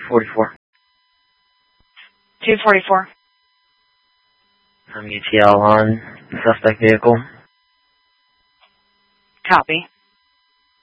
244. 244. I'm ETL on the suspect vehicle. Copy.